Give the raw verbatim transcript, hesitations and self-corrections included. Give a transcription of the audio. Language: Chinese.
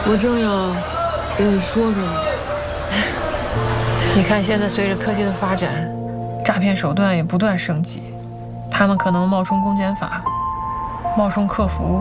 我正要跟你说说呢。 你看，现在随着科技的发展，诈骗手段也不断升级，他们可能冒充公检法，冒充客服。